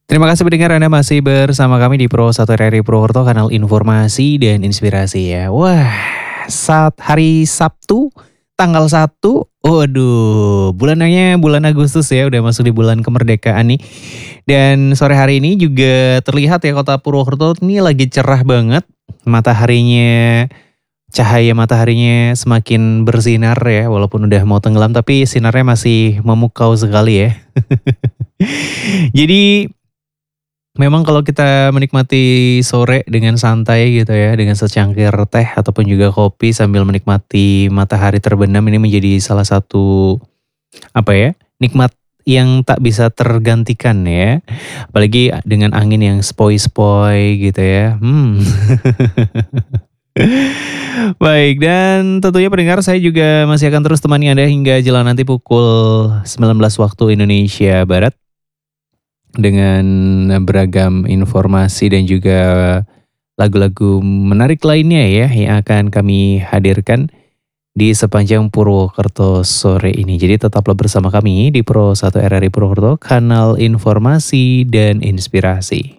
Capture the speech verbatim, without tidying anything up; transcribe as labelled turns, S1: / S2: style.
S1: Terima kasih pendengar Anda masih bersama kami di Pro satu R R I Purwokerto, kanal informasi dan inspirasi ya. Wah, saat hari Sabtu tanggal satu, waduh, bulannya bulan Agustus ya, udah masuk di bulan kemerdekaan nih. Dan sore hari ini juga terlihat ya kota Purwokerto ini lagi cerah banget. Mataharinya, cahaya mataharinya semakin bersinar ya, walaupun udah mau tenggelam tapi sinarnya masih memukau sekali ya. Jadi memang kalau kita menikmati sore dengan santai gitu ya, dengan secangkir teh ataupun juga kopi sambil menikmati matahari terbenam ini menjadi salah satu apa ya, nikmat yang tak bisa tergantikan ya. Apalagi dengan angin yang sepoi-sepoi gitu ya. Hmm. Baik, dan tentunya pendengar saya juga masih akan terus temani Anda hingga jelang nanti pukul sembilan belas waktu Indonesia Barat dengan beragam informasi dan juga lagu-lagu menarik lainnya ya yang akan kami hadirkan di sepanjang Purwokerto sore ini. Jadi tetaplah bersama kami di Pro satu R R I Purwokerto, kanal informasi dan inspirasi.